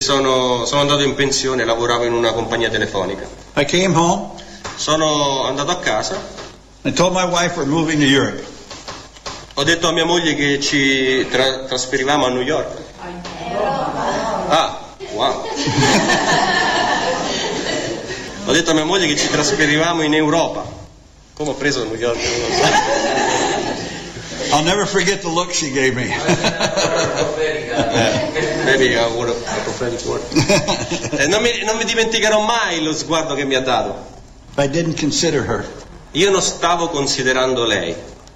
sono andato in pensione, lavoravo in una compagnia telefonica. I came home. Sono andato a casa. I told my wife we're moving to Europe. Ho detto a mia moglie che ci trasferivamo a New York. Ah, wow. Ho detto a mia moglie che ci trasferivamo in Europa. Come ho preso New York? I'll never forget the look she gave me. Maybe I would have prophetic word. Non mi dimenticherò mai lo sguardo che mi ha dato. I didn't consider her. Io non stavo considerando lei.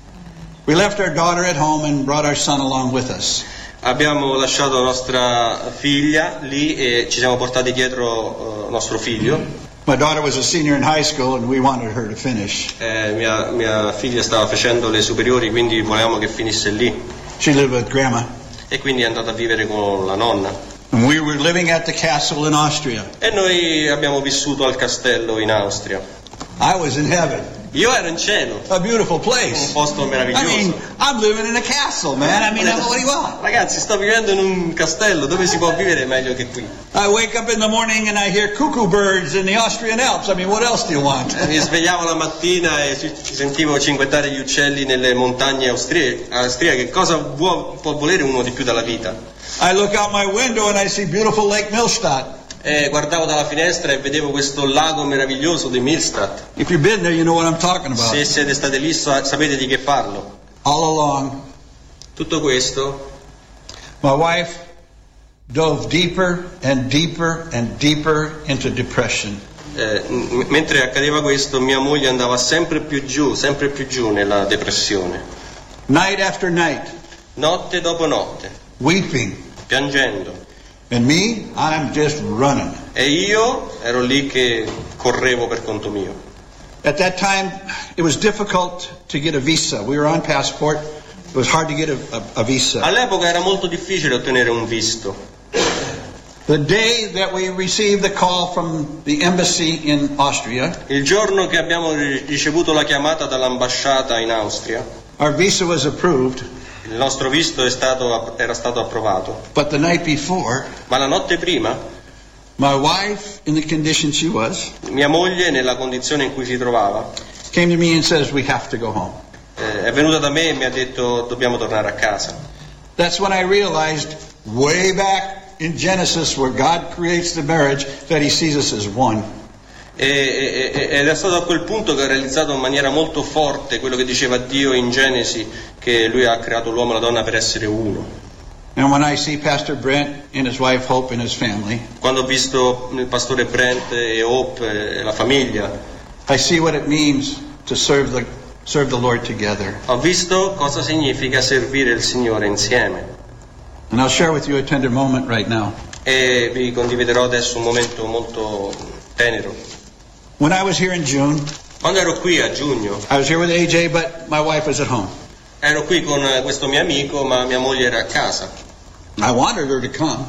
We left our daughter at home and brought our son along with us. Abbiamo lasciato nostra figlia lì e ci siamo portati dietro nostro figlio. My daughter was a senior in high school and we wanted her to finish. Mia figlia stava facendo le superiori, quindi volevamo che finisse lì. She lived with grandma. E quindi è andata a vivere con la nonna. And we were living at the castle in Austria. E noi abbiamo vissuto al castello in Austria. I was in heaven. Io ero in cielo. A beautiful place. Un posto meraviglioso. I mean, I'm living in a castle, man. I mean, what do you want? Ragazzi, sto vivendo in un castello, dove si può vivere meglio che qui? I wake up in the morning and I hear cuckoo birds in the Austrian Alps. I mean, what else do you want? Mi svegliavo la mattina e ci sentivo cinguettare gli uccelli nelle montagne austriache. Cosa può volere uno di più dalla vita? I look out my window and I see beautiful Lake Millstatt. Guardavo dalla finestra e vedevo questo lago meraviglioso di Millstatt. If you've been there, you know what I'm talking about. Se siete stati lì sapete di che parlo. All along, tutto questo, my wife dove deeper and deeper and deeper into depression. Mentre accadeva questo, mia moglie andava sempre più giù nella depressione. Night after night. Notte dopo notte. Weeping. Piangendo. And me, I'm just running. E io ero lì che correvo per conto mio. At that time, it was difficult to get a visa. We were on passport. It was hard to get a visa. All'epoca era molto difficile ottenere un visto. The day that we received the call from the embassy in Austria, il giorno che abbiamo ricevuto la chiamata dall'ambasciata in Austria, our visa was approved. Il nostro visto era stato approvato. But the night before, ma la notte prima, my wife, in the condition she was, mia moglie nella condizione in cui si trovava, came to me and says we have to go home. È venuta da me e mi ha detto dobbiamo tornare a casa. That's when I realized, way back in Genesis, where God creates the marriage, that He sees us as one. Ed è stato a quel punto che ho realizzato in maniera molto forte quello che diceva Dio in Genesi, che Lui ha creato l'uomo e la donna per essere uno. And when I see Pastor Brent and his wife Hope and his family, quando ho visto il pastore Brent e Hope e la famiglia, I see what it means to serve the Lord together. Ho visto cosa significa servire il Signore insieme. And I'll share with you a tender moment right now. E vi condividerò adesso un momento molto tenero. When I was here in June, quando ero qui a giugno, I was here with AJ, but my wife was at home. Ero qui con questo mio amico, ma mia moglie era a casa. I wanted her to come.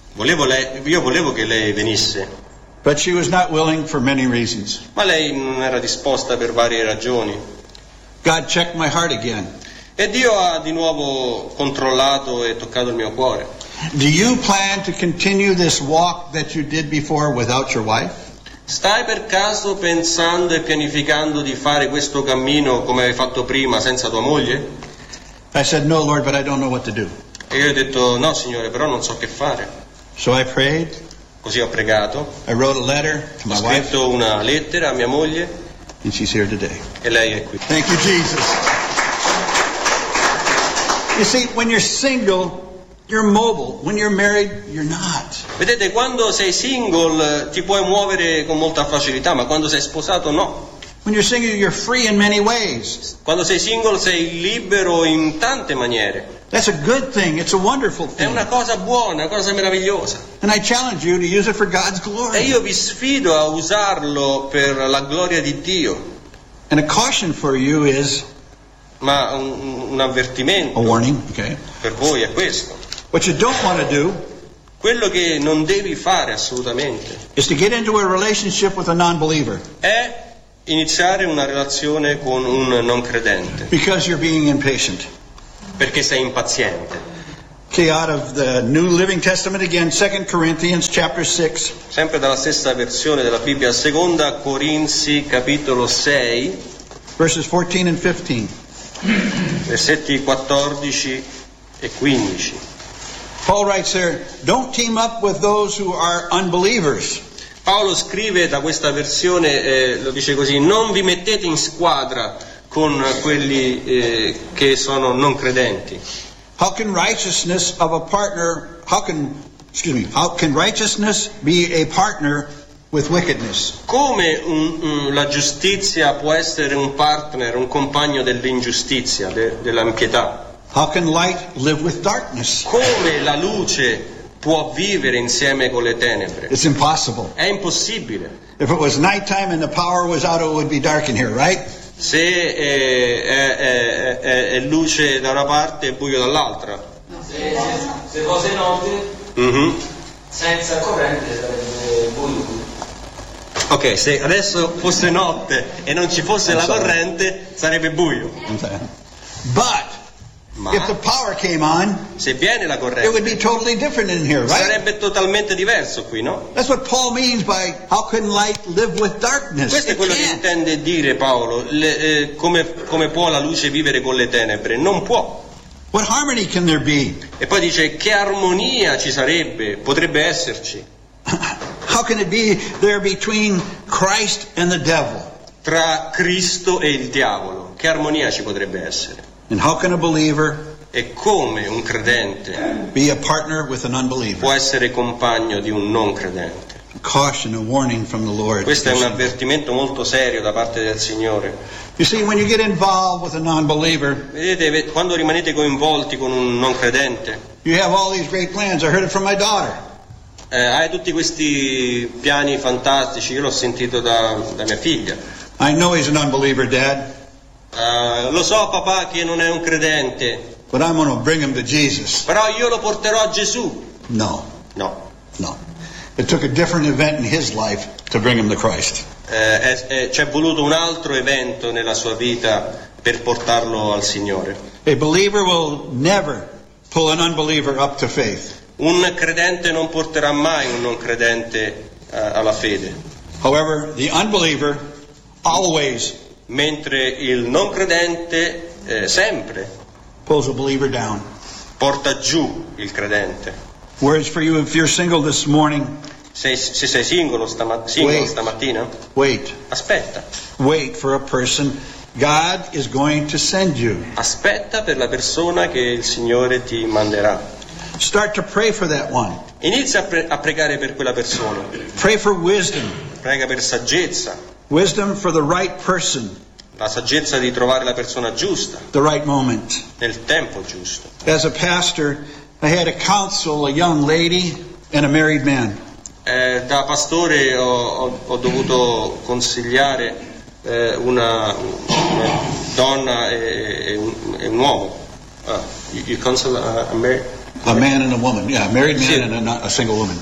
Io volevo che lei venisse. But she was not willing for many reasons. Ma lei non era disposta per varie ragioni. God checked my heart again. E Dio ha di nuovo controllato e toccato il mio cuore. Do you plan to continue this walk that you did before without your wife? Stai per caso pensando e pianificando di fare questo cammino come hai fatto prima senza tua moglie? I said, no, Lord, but I don't know what to do. E io ho detto, no, Signore, però non so che fare. So I prayed. Così ho pregato. I wrote a letter to my wife. Ho scritto una lettera a mia moglie. And she's here today. E lei è qui. Thank you, Jesus. You see, when you're single, you're mobile. When you're married, you're not. Vedete, quando sei single ti puoi muovere con molta facilità, ma quando sei sposato no. When you're single, you're free in many ways. Quando sei single sei libero in tante maniere. That's a good thing. It's a wonderful thing. È una cosa buona, una cosa meravigliosa. And I challenge you to use it for God's glory. E io vi sfido a usarlo per la gloria di Dio. And a caution for you is, ma un avvertimento, a warning, okay, per voi è questo. What you don't want to do, quello che non devi fare assolutamente, is to get into a relationship with a non-believer. È iniziare una relazione con un non credente. Because you're being impatient. Perché sei impaziente. Okay, out of the New Living Testament again, 2 Corinthians chapter 6. Sempre dalla stessa versione della Bibbia, seconda Corinzi capitolo 6, Verses 14 and 15. versetti 14 e 15. Paul writes there, don't team up with those who are unbelievers. Paolo scrive da questa versione, lo dice così: non vi mettete in squadra con quelli che sono non credenti. How can righteousness be a partner with wickedness? Come la giustizia può essere un partner, un compagno dell'ingiustizia, dell'impietà? How can light live with darkness? Come la luce può vivere insieme con le tenebre? It's impossible. È impossibile. If it was nighttime and the power was out, it would be dark in here, right? Se è luce da una parte e buio dall'altra. Se fosse notte, senza corrente sarebbe buio. Ok, se adesso fosse notte e non ci fosse la corrente sarebbe buio. But if the power came on, se viene la it would corrente be totally different in here, right? sarebbe totalmente diverso qui, no? That's what Paul means by how can light live with darkness? Questo è It quello che can't. intende dire Paolo, come può la luce vivere con le tenebre? Non può. What harmony can there be? E poi dice: che armonia ci sarebbe, potrebbe esserci, How can it be there between Christ and the devil? tra Cristo e il diavolo? Che armonia ci potrebbe essere? And how can a believer E come un credente be a partner with an unbeliever? può essere compagno di un non credente? Caution, a warning from the Lord. Questo è un avvertimento molto serio da parte del Signore. You see, when you get involved with a non-believer, Vedete, quando rimanete coinvolti con un non credente, you have all these great plans. I heard it from my daughter. hai tutti questi piani fantastici. Io l'ho sentito da mia figlia. I know he's an unbeliever, Dad, Lo so, papà, che non è un credente, but I'm going to bring him to Jesus. però io lo porterò a Gesù. No. No. It took a different event in his life to bring him to Christ. C'è voluto un altro evento nella sua vita per portarlo al Signore. A believer will never pull an unbeliever up to faith. Un credente non porterà mai un non credente alla fede, However, the unbeliever always mentre il non credente sempre pulls a believer down. porta giù il credente. Words for you if you're single this morning. Se sei singolo stamattina, Wait. aspetta. Wait for a person God is going to send you. Aspetta per la persona che il Signore ti manderà. Start to pray for that one. Inizia a pregare per quella persona. Pray for wisdom. Prega per saggezza, Wisdom for the right person, la saggezza di trovare la persona giusta, the right moment. nel tempo giusto. As a pastor, I had to counsel a young lady and a married man. Da pastore ho dovuto consigliare una donna e un uomo. You counsel a married? A man and a woman. Yeah, a married man Sì. and a single woman.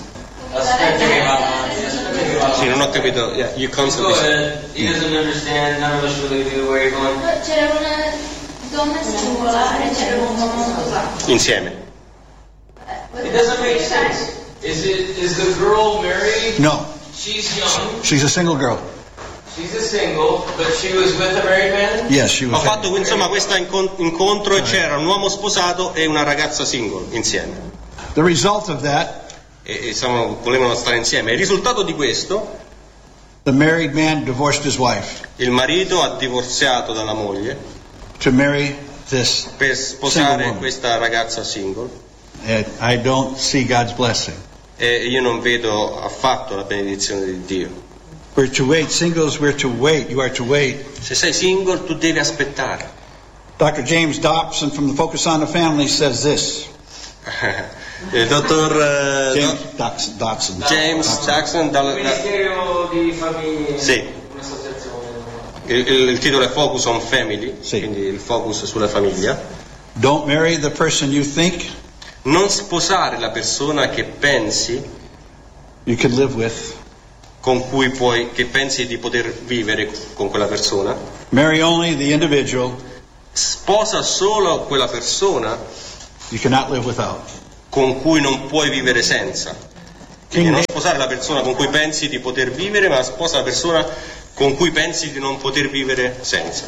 Sì, non ho capito. Yeah, you counsel Go this. ahead. He doesn't understand. None of us really do. Where you're going. C'era una donna singola e c'era un uomo sposato. Insieme. It doesn't make sense. Is the girl married? No, She's young. she's a single girl. She's a single, but she was with a married man. Yes, she Ho was. fatto insomma questo incontro e c'era un uomo sposato e una ragazza single insieme. The result of that, E volevano stare insieme. Il risultato di questo, the married man divorced his wife il marito ha divorziato dalla moglie to marry this per single sposare woman. questa ragazza single. And I don't see God's blessing. E io non vedo affatto la benedizione di Dio. We're to wait. Singles, we're to wait. You are to wait. Se sei single tu devi aspettare. Dr. James Dobson from the Focus on the Family says this. Il dottor Dobson. James Jackson Ministero di famiglie. sì, Un'associazione. il titolo è Focus on Family, Sì. quindi il focus sulla famiglia. Don't marry the person you think Non sposare la persona che pensi you can live with. che pensi di poter vivere con quella persona. Marry only the individual Sposa solo quella persona you cannot live without. con cui non puoi vivere senza. Quindi non sposare la persona con cui pensi di poter vivere, ma sposa la persona con cui pensi di non poter vivere senza.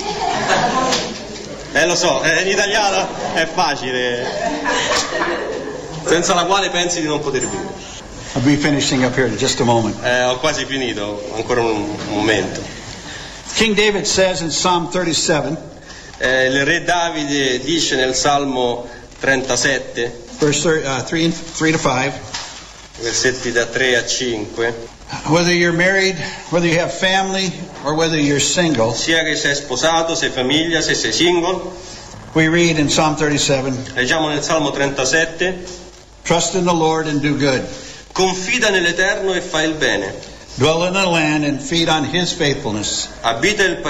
Lo so, in italiano è facile. Senza la quale pensi di non poter vivere. I'll be finishing up here in just a moment. Ho quasi finito, ancora un momento. King David says in Psalm 37, Il re Davide dice nel Salmo 37, verse 3 to 5, versetti da 3 a 5, whether you're married, whether you have family, or whether you're single, sia che sei sposato, sei famiglia, se sei single, we read in Psalm 37, leggiamo nel Salmo 37, trust in the Lord and do good. confida nell'Eterno e fai il bene, Dwell in the land and feed on his faithfulness. abita il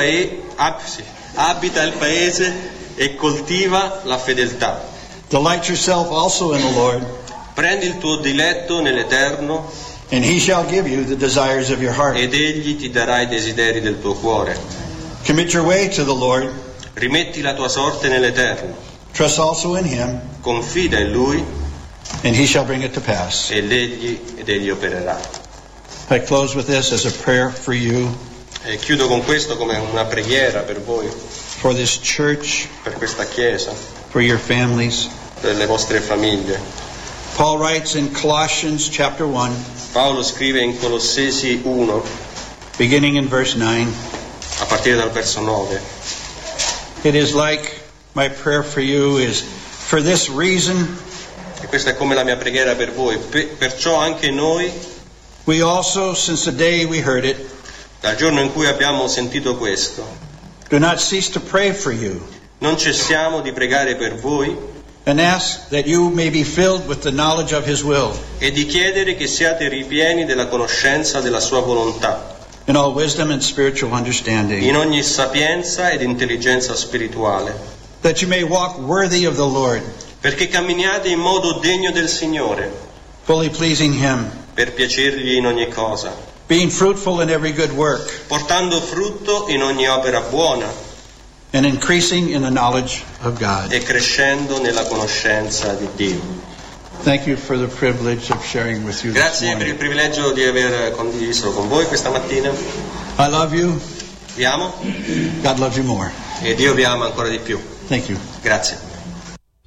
paese e coltiva la fedeltà. Delight yourself also in the Lord, Prendi il tuo diletto nell'Eterno and he shall give you the desires of your heart. ed egli ti darà i desideri del tuo cuore. Commit your way to the Lord. Rimetti la tua sorte nell'Eterno, Trust also in him, confida in Lui and he shall bring it to pass. ed egli opererà. I close with this as a prayer for you, E chiudo con questo come una preghiera per voi, for this church, per questa Chiesa, for your families. per le vostre famiglie. Paul writes in Colossians chapter 1, Paolo scrive in Colossesi 1, beginning in verse 9, a partire dal verso 9. it is like my prayer for you is for this reason E questa è come la mia preghiera per voi. Perciò anche noi, we also, since the day we heard it, dal giorno in cui abbiamo sentito questo, do not cease to pray for you non cessiamo di pregare per voi and ask that you may be filled with the knowledge of his will e di chiedere che siate ripieni della conoscenza della sua volontà, in all wisdom and spiritual understanding, in ogni sapienza ed intelligenza spirituale, that you may walk worthy of the Lord, perché camminiate in modo degno del Signore, fully pleasing him, per piacergli in ogni cosa, being fruitful in every good work, portando frutto in ogni opera buona and increasing in the knowledge of God. e crescendo nella conoscenza di Dio. Thank you for the privilege of sharing with you this Grazie per il morning. privilegio di aver condiviso con voi questa mattina. I love you. Vi amo God loves you more. e Dio vi ama ancora di più. Thank you. Grazie.